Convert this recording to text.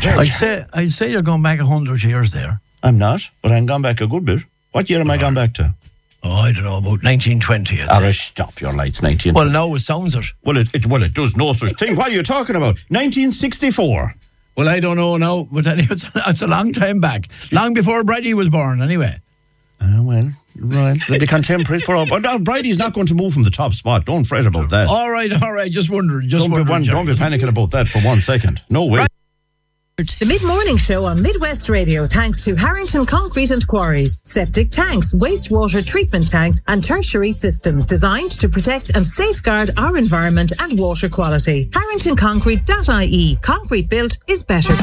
I'd say you're going back 100 years there. I'm not, but I'm gone back a good bit. What year am I gone back to? Oh, I don't know, about 1920. Stop your lights, 1920. Well, no, it sounds it. Well, it does no such thing. What are you talking about? 1964. Well, I don't know now, but anyway, it's a long time back. Long before Bridie was born, anyway. Well, right. They'll be contemporaries for all. But now, Bridie's not going to move from the top spot. Don't fret about that. All right. Just wondering. Don't be panicking about that for 1 second. No way. The Mid-Morning Show on Midwest Radio, thanks to Harrington Concrete and Quarries. Septic tanks, wastewater treatment tanks and tertiary systems designed to protect and safeguard our environment and water quality. HarringtonConcrete.ie. Concrete built is better.